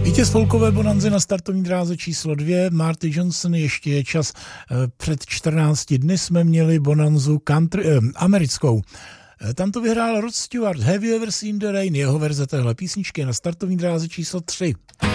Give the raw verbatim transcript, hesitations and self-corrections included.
Vítěz folkové bonanzy na startovní dráze číslo dvě, Marty Johnson, ještě je čas. Před čtrnácti dny jsme měli bonanzu country, eh, americkou. Tam to vyhrál Rod Stewart, Have You Ever Seen the Rain, jeho verze téhle písničky na startovní dráze číslo tři.